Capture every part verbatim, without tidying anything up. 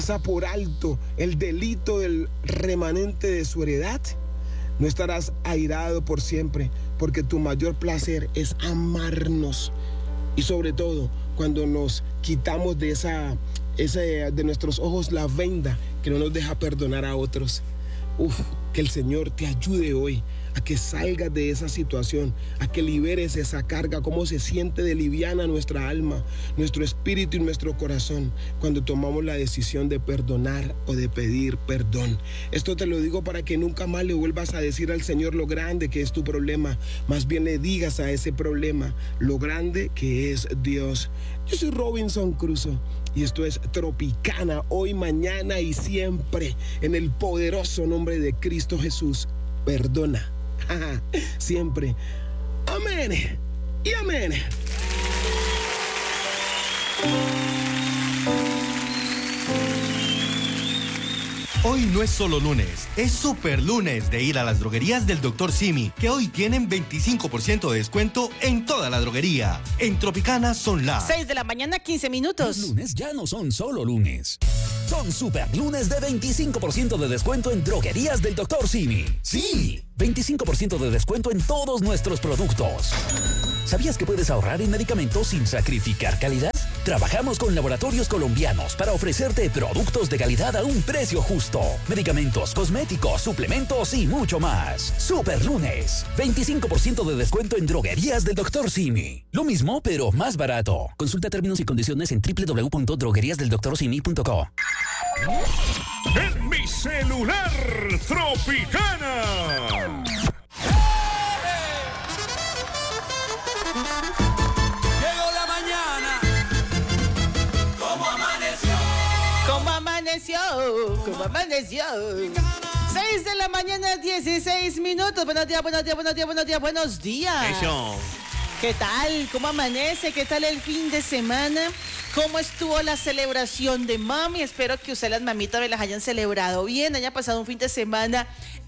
pasa por alto el delito del remanente de su heredad, no estarás airado por siempre, porque tu mayor placer es amarnos. Y sobre todo, cuando nos quitamos de esa, esa de nuestros ojos la venda que no nos deja perdonar a otros. Uf, que el Señor te ayude hoy a que salgas de esa situación, a que liberes esa carga, cómo se siente de liviana nuestra alma, nuestro espíritu y nuestro corazón cuando tomamos la decisión de perdonar o de pedir perdón. Esto te lo digo para que nunca más le vuelvas a decir al Señor lo grande que es tu problema, más bien le digas a ese problema lo grande que es Dios. Yo soy Robinson Crusoe y esto es Tropicana, hoy, mañana y siempre, en el poderoso nombre de Cristo Jesús. Perdona. Siempre. Amén y amén. Hoy no es solo lunes, es super lunes de ir a las droguerías del doctor Simi, que hoy tienen veinticinco por ciento de descuento en toda la droguería. En Tropicana son las seis de la mañana, quince minutos. Los lunes ya no son solo lunes. Son super lunes de veinticinco por ciento de descuento en droguerías del doctor Simi. Sí, veinticinco por ciento de descuento en todos nuestros productos. ¿Sabías que puedes ahorrar en medicamentos sin sacrificar calidad? Trabajamos con laboratorios colombianos para ofrecerte productos de calidad a un precio justo. Medicamentos, cosméticos, suplementos y mucho más. Super lunes. veinticinco por ciento de descuento en droguerías del doctor Simi. Lo mismo, pero más barato. Consulta términos y condiciones en doble u doble u doble u punto droguerías del doctor simi punto co. En mi celular, Tropicana. Llegó la mañana. ¿Cómo amaneció? ¿Cómo amaneció? ¿Cómo amaneció? seis de la mañana, dieciséis minutos. Buenos días, buenos días, buenos días, buenos días, buenos días. Eso. ¿Qué tal? ¿Cómo amanece? ¿Qué tal el fin de semana? ¿Cómo estuvo la celebración de mami? Espero que ustedes, las mamitas, me las hayan celebrado bien, haya pasado un fin de semana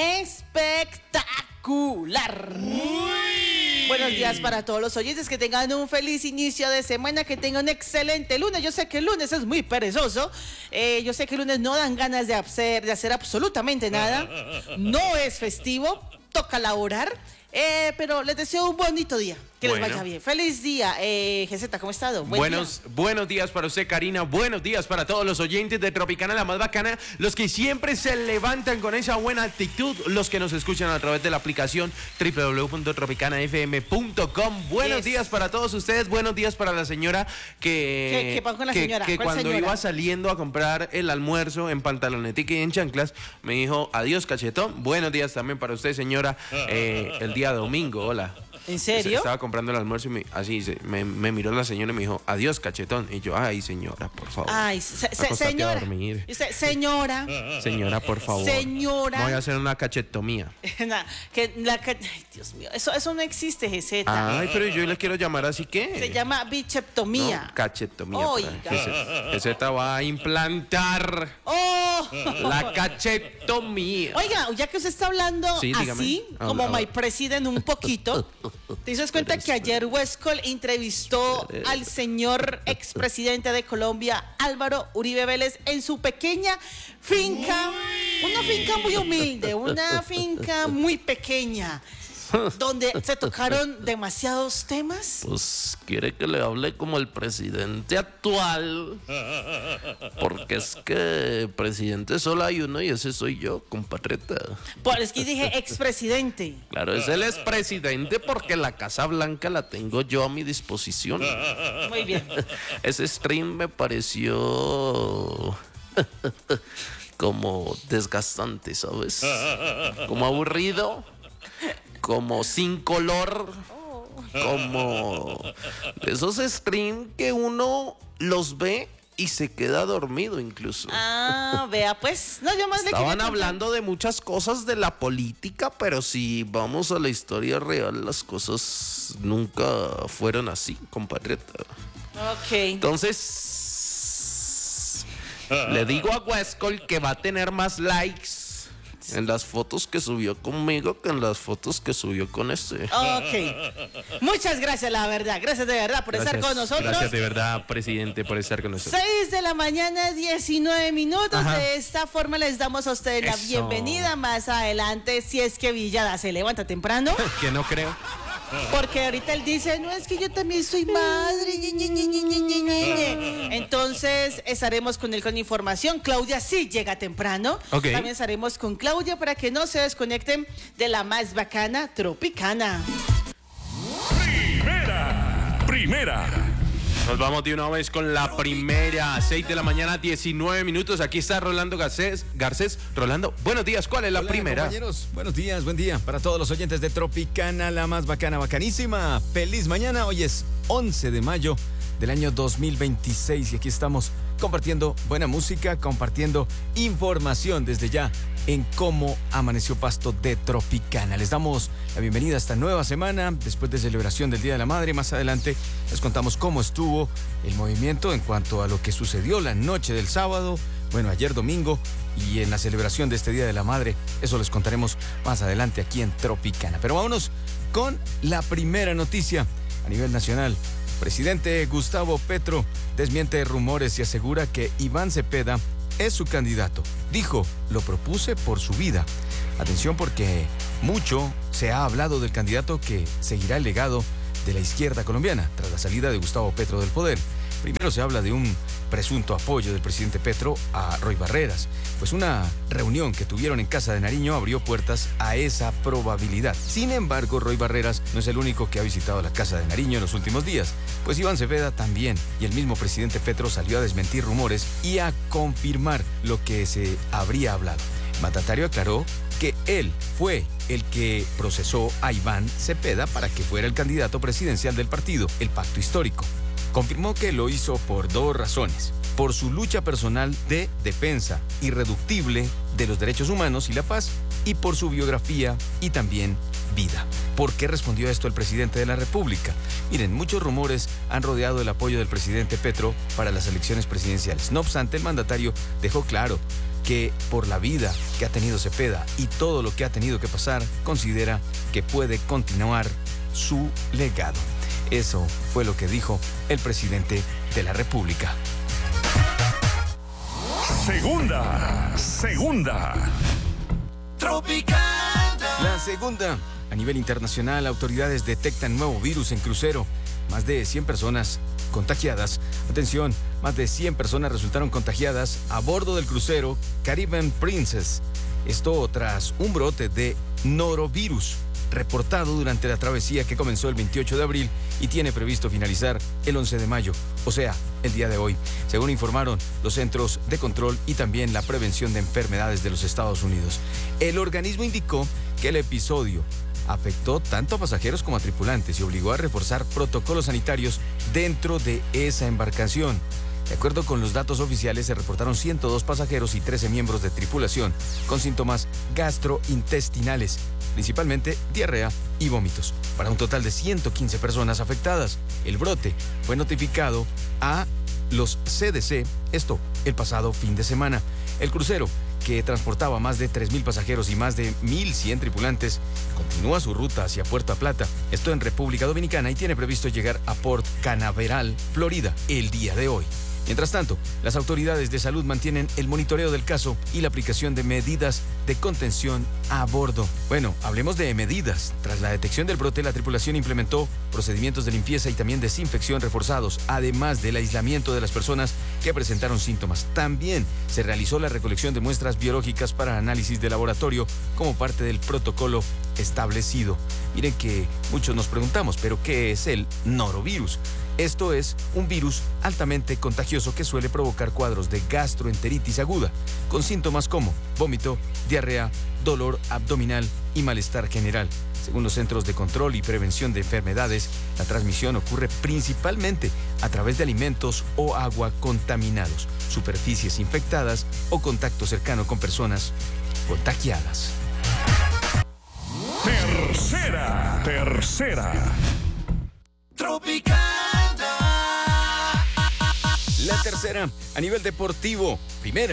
espectacular. Uy. Buenos días para todos los oyentes, que tengan un feliz inicio de semana, que tengan un excelente lunes. Yo sé que el lunes es muy perezoso, eh, yo sé que el lunes no dan ganas de hacer, de hacer absolutamente nada, no es festivo, toca laborar. Eh, pero les deseo un bonito día, que bueno. les vaya bien. Feliz día, eh, G Z, ¿cómo ha estado? Buen buenos, día. buenos días para usted, Karina. Buenos días para todos los oyentes de Tropicana, la más bacana, los que siempre se levantan con esa buena actitud, los que nos escuchan a través de la aplicación doble u doble u doble u punto tropicana f m punto com. Buenos yes. días para todos ustedes, buenos días para la señora que, ¿Qué, qué pasó con la que, señora? que cuando señora? iba saliendo a comprar el almuerzo en pantalonetica y en chanclas, me dijo adiós, cachetón. Buenos días también para usted, señora, eh, el día domingo. Hola. ¿En serio? Estaba comprando el almuerzo y me, así se, me, me miró la señora y me dijo, adiós, cachetón. Y yo, ay, señora, por favor. Ay, se, se, señora. Se, señora. Señora, por favor. Señora. No voy a hacer una cachetomía. nah, que la, ay, Dios mío, eso, eso no existe, G Z. Ay, pero yo le quiero llamar así que. Se llama bicheptomía. No, cachetomía. Oiga. G Z va a implantar oh. la cachetomía. Oiga, ya que usted está hablando sí, así, habla, como habla. My President un poquito, ¿te das cuenta que ayer Westcol entrevistó al señor expresidente de Colombia, Álvaro Uribe Vélez, en su pequeña finca, una finca muy humilde, una finca muy pequeña, donde se tocaron demasiados temas? Pues quiere que le hable como el presidente actual, porque es que presidente solo hay uno y ese soy yo, compatriota. Pues es que dije expresidente. Claro, es el expresidente porque la Casa Blanca la tengo yo a mi disposición. Muy bien. Ese stream me pareció como desgastante, ¿sabes? Como aburrido, como sin color, como esos streams que uno los ve y se queda dormido incluso. Ah, vea pues. No, yo más le Estaban hablando de muchas cosas de la política, pero si vamos a la historia real, las cosas nunca fueron así, compatriota. Ok. Entonces, le digo a Westcol que va a tener más likes. En las fotos que subió conmigo que en las fotos que subió con este. Ok. Muchas gracias, la verdad. Gracias de verdad por gracias, estar con nosotros. Gracias de verdad, presidente, por estar con nosotros. seis de la mañana, diecinueve minutos. Ajá. De esta forma les damos a ustedes la Eso. bienvenida más adelante. Si es que Villada se levanta temprano. Que no creo. Porque ahorita él dice, no, es que yo también soy madre. Entonces estaremos con él con información. Claudia sí llega temprano. Okay. También estaremos con Claudia para que no se desconecten de la más bacana Tropicana. Primera, primera. Nos vamos de una vez con la primera, seis de la mañana, diecinueve minutos. Aquí está Rolando Garcés. Garcés, Rolando, buenos días. ¿Cuál es la Hola, primera? Compañeros, buenos días, buen día para todos los oyentes de Tropicana, la más bacana, bacanísima. Feliz mañana. Hoy es once de mayo del año dos mil veintiséis y aquí estamos compartiendo buena música, compartiendo información desde ya en cómo amaneció Pasto de Tropicana. Les damos la bienvenida a esta nueva semana después de celebración del Día de la Madre. Más adelante les contamos cómo estuvo el movimiento en cuanto a lo que sucedió la noche del sábado, bueno, ayer domingo, y en la celebración de este Día de la Madre. Eso les contaremos más adelante aquí en Tropicana. Pero vámonos con la primera noticia a nivel nacional. Presidente Gustavo Petro desmiente rumores y asegura que Iván Cepeda es su candidato. Dijo, lo propuse por su vida. Atención porque mucho se ha hablado del candidato que seguirá el legado de la izquierda colombiana tras la salida de Gustavo Petro del poder. Primero se habla de un presunto apoyo del presidente Petro a Roy Barreras, pues una reunión que tuvieron en Casa de Nariño abrió puertas a esa probabilidad. Sin embargo, Roy Barreras no es el único que ha visitado la Casa de Nariño en los últimos días, pues Iván Cepeda también, y el mismo presidente Petro salió a desmentir rumores y a confirmar lo que se habría hablado. El mandatario aclaró que él fue el que procesó a Iván Cepeda para que fuera el candidato presidencial del partido, el Pacto Histórico. Confirmó que lo hizo por dos razones: por su lucha personal de defensa irreductible de los derechos humanos y la paz, y por su biografía y también vida. ¿Por qué respondió esto el presidente de la República? Miren, muchos rumores han rodeado el apoyo del presidente Petro para las elecciones presidenciales. No obstante, el mandatario dejó claro que por la vida que ha tenido Cepeda y todo lo que ha tenido que pasar, considera que puede continuar su legado. Eso fue lo que dijo el presidente de la República. Segunda, segunda. Tropicana. La segunda. A nivel internacional, autoridades detectan nuevo virus en crucero. Más de cien personas contagiadas. Atención, más de cien personas resultaron contagiadas a bordo del crucero Caribbean Princess. Esto tras un brote de norovirus reportado durante la travesía que comenzó el veintiocho de abril y tiene previsto finalizar el once de mayo, o sea, el día de hoy, según informaron los Centros de Control y también la Prevención de Enfermedades de los Estados Unidos. El organismo indicó que el episodio afectó tanto a pasajeros como a tripulantes y obligó a reforzar protocolos sanitarios dentro de esa embarcación. De acuerdo con los datos oficiales, se reportaron ciento dos pasajeros y trece miembros de tripulación con síntomas gastrointestinales, principalmente diarrea y vómitos, para un total de ciento quince personas afectadas. El brote fue notificado a los C D C, esto el pasado fin de semana. El crucero, que transportaba más de tres mil pasajeros y más de mil cien tripulantes, continúa su ruta hacia Puerto Plata, esto en República Dominicana, y tiene previsto llegar a Port Canaveral, Florida, el día de hoy. Mientras tanto, las autoridades de salud mantienen el monitoreo del caso y la aplicación de medidas de contención a bordo. Bueno, hablemos de medidas. Tras la detección del brote, la tripulación implementó procedimientos de limpieza y también desinfección reforzados, además del aislamiento de las personas que presentaron síntomas. También se realizó la recolección de muestras biológicas para análisis de laboratorio como parte del protocolo establecido. Miren que muchos nos preguntamos, ¿pero qué es el norovirus? Esto es un virus altamente contagioso que suele provocar cuadros de gastroenteritis aguda, con síntomas como vómito, diarrea, dolor abdominal y malestar general. Según los Centros de Control y Prevención de Enfermedades, la transmisión ocurre principalmente a través de alimentos o agua contaminados, superficies infectadas o contacto cercano con personas contagiadas. Tercera, tercera. Tropicana. La tercera, a nivel deportivo. Primera,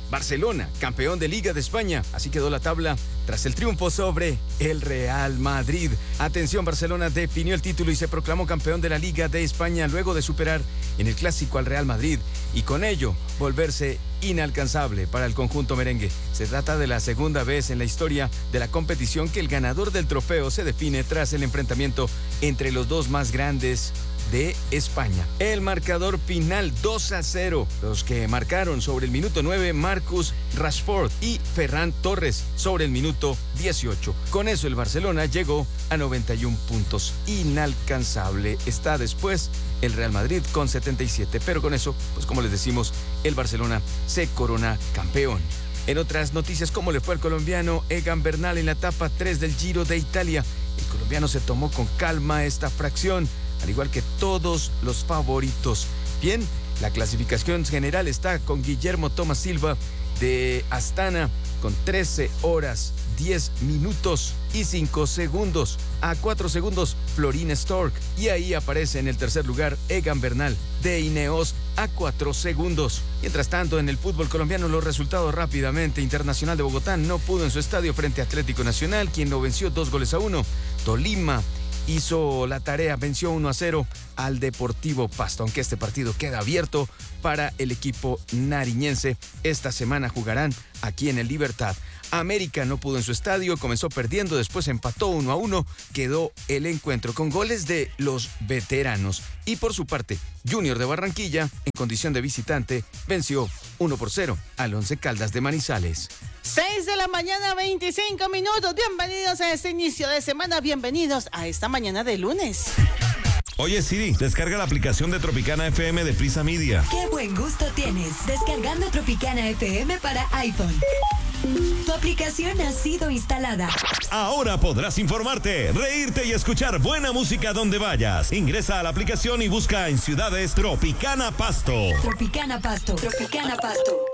Barcelona, campeón de Liga de España. Así quedó la tabla tras el triunfo sobre el Real Madrid. Atención, Barcelona definió el título y se proclamó campeón de la Liga de España luego de superar en el Clásico al Real Madrid y con ello volverse inalcanzable para el conjunto merengue. Se trata de la segunda vez en la historia de la competición que el ganador del trofeo se define tras el enfrentamiento entre los dos más grandes de España. El marcador final dos a cero. Los que marcaron sobre el minuto nueve, Marcus Rashford y Ferran Torres sobre el minuto dieciocho. Con eso el Barcelona llegó a noventa y uno puntos. Inalcanzable está después el Real Madrid con setenta y siete, pero con eso, pues como les decimos, el Barcelona se corona campeón. En otras noticias, ¿cómo le fue al colombiano Egan Bernal en la etapa tres del Giro de Italia? El colombiano se tomó con calma esta fracción, al igual que todos los favoritos. Bien, la clasificación general está con Guillermo Tomás Silva de Astana con trece horas, diez minutos y cinco segundos. A cuatro segundos, Florin Stork. Y ahí aparece en el tercer lugar Egan Bernal de Ineos a cuatro segundos. Mientras tanto, en el fútbol colombiano, los resultados rápidamente. Internacional de Bogotá no pudo en su estadio frente a Atlético Nacional, quien lo venció dos goles a uno. Tolima hizo la tarea, venció uno a cero al Deportivo Pasto, aunque este partido queda abierto para el equipo nariñense. Esta semana jugarán aquí en el Libertad. América no pudo en su estadio, comenzó perdiendo, después empató uno a uno, quedó el encuentro con goles de los veteranos. Y por su parte, Junior de Barranquilla, en condición de visitante, venció uno por cero al Once Caldas de Manizales. seis de la mañana, veinticinco minutos. Bienvenidos a este inicio de semana, bienvenidos a esta mañana de lunes. Oye Siri, descarga la aplicación de Tropicana F M de Prisa Media. ¡Qué buen gusto tienes! Descargando Tropicana F M para iPhone. Tu aplicación ha sido instalada. Ahora podrás informarte, reírte y escuchar buena música donde vayas. Ingresa a la aplicación y busca en ciudades Tropicana Pasto. Tropicana Pasto. Tropicana Pasto.